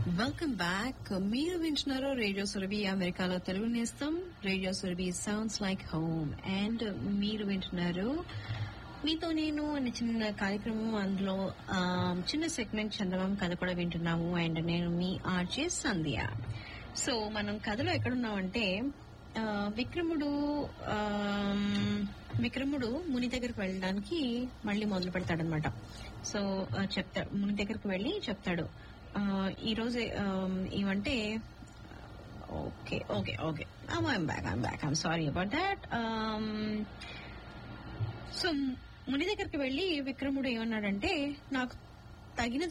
Welcome back. మీరు వింటున్నారు radio Surabhi అమెరికాలో తెలుగు నేస్తం. Radio Surabhi sounds like home. And మీరు వింటున్నారు మీతో నేను అనే చిన్న కార్యక్రమం. అందులో చిన్న సెగ్మెంట్ చందమామ కథ కూడా వింటున్నాము. అండ్ నేను మీ ఆర్జే సంధ్య. సో మనం కథలో ఎక్కడున్నామంటే విక్రముడు ముని దగ్గరకు వెళ్ళడానికి మళ్ళీ మొదలు పెడతాడనమాట. సో చెప్తాడు, ముని దగ్గరకు వెళ్ళి చెప్తాడు, ఈ రోజు ఏమంటే okay okay okay I'm back I'm sorry about that. So ముని దగ్గరికి వెళ్ళి విక్రముడు ఏమన్నాడంటే, నాకు తగినది